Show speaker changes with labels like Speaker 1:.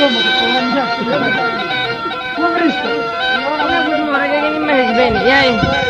Speaker 1: στόματο, το λαμιάκι. Πού βρίσκεται?
Speaker 2: Ωραία, που μου αρέσει, δεν είμαι εσβένη.